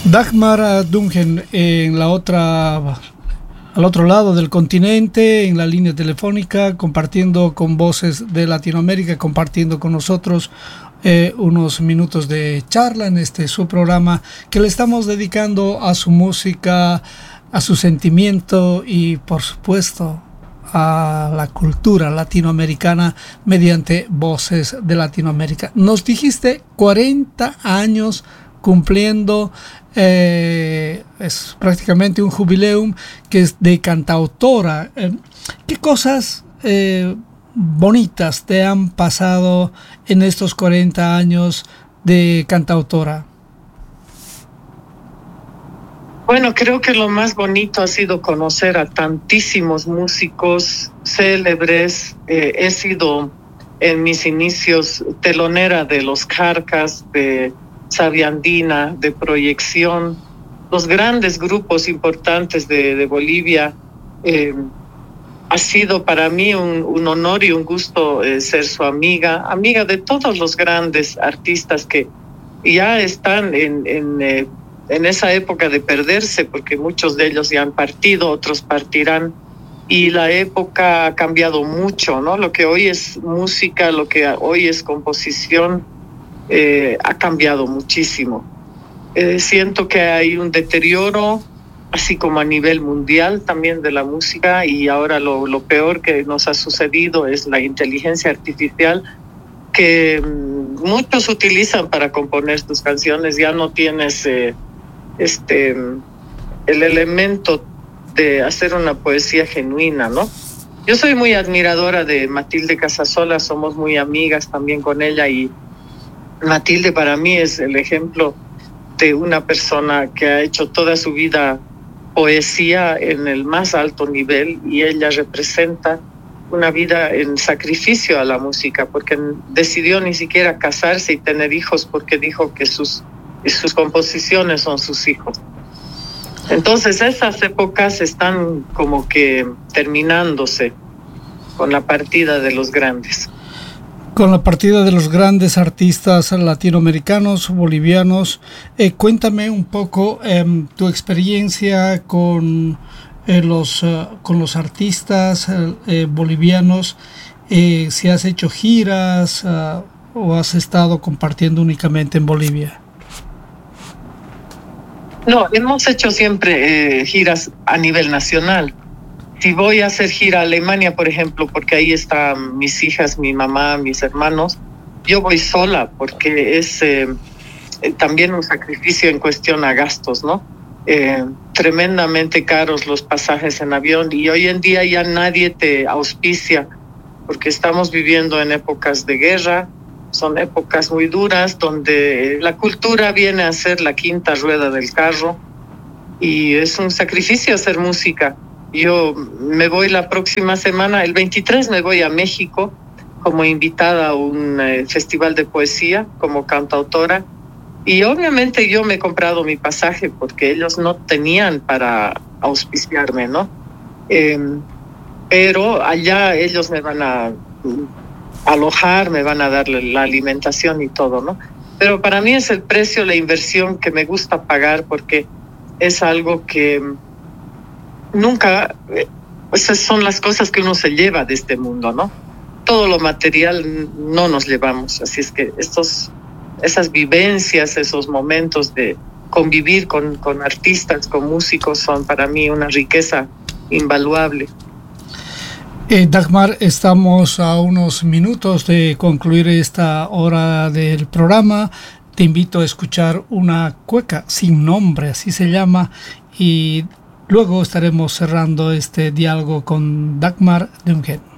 Dagmar Dungen al otro lado del continente, en la línea telefónica, compartiendo con Voces de Latinoamérica, compartiendo con nosotros unos minutos de charla en su programa que le estamos dedicando a su música, a su sentimiento y, por supuesto, a la cultura latinoamericana mediante Voces de Latinoamérica. Nos dijiste 40 años cumpliendo, es prácticamente un jubileum que es de cantautora. ¿Qué cosas bonitas te han pasado en estos 40 años de cantautora? Bueno, creo que lo más bonito ha sido conocer a tantísimos músicos célebres. He sido en mis inicios telonera de Los Carcas, de Savia Andina, de Proyección, los grandes grupos importantes de Bolivia. Ha sido para mí un honor y un gusto ser su amiga de todos los grandes artistas que ya están en esa época de perderse, porque muchos de ellos ya han partido, otros partirán, y la época ha cambiado mucho, ¿no? Lo que hoy es música, lo que hoy es composición, ha cambiado muchísimo. Siento que hay un deterioro, así como a nivel mundial también de la música, y ahora lo peor que nos ha sucedido es la inteligencia artificial, que muchos utilizan para componer tus canciones. Ya no tienes el elemento de hacer una poesía genuina, ¿no? Yo soy muy admiradora de Matilde Casasola, somos muy amigas también con ella, y Matilde para mí es el ejemplo de una persona que ha hecho toda su vida poesía en el más alto nivel, y ella representa una vida en sacrificio a la música, porque decidió ni siquiera casarse y tener hijos, porque dijo que sus composiciones son sus hijos. Entonces esas épocas están como que terminándose con la partida de los grandes. Con la partida de los grandes artistas latinoamericanos, bolivianos, cuéntame un poco tu experiencia con los artistas bolivianos, si has hecho giras o has estado compartiendo únicamente en Bolivia. No, hemos hecho siempre giras a nivel nacional. Si voy a hacer gira a Alemania, por ejemplo, porque ahí están mis hijas, mi mamá, mis hermanos, yo voy sola porque es también un sacrificio en cuestión a gastos, ¿no? Tremendamente caros los pasajes en avión, y hoy en día ya nadie te auspicia porque estamos viviendo en épocas de guerra. Son épocas muy duras donde la cultura viene a ser la quinta rueda del carro, y es un sacrificio hacer música. Yo me voy la próxima semana, el 23 me voy a México como invitada a un festival de poesía como cantautora, y obviamente yo me he comprado mi pasaje porque ellos no tenían para auspiciarme, ¿no? Pero allá ellos me van a alojar, me van a dar la alimentación y todo, ¿no? Pero para mí es el precio, la inversión que me gusta pagar, porque es algo que nunca, esas son las cosas que uno se lleva de este mundo, ¿no? Todo lo material no nos llevamos, así es que esas vivencias, esos momentos de convivir con artistas, con músicos, son para mí una riqueza invaluable. Dagmar, estamos a unos minutos de concluir esta hora del programa. Te invito a escuchar una cueca sin nombre, así se llama, y luego estaremos cerrando este diálogo con Dagmar Dungen.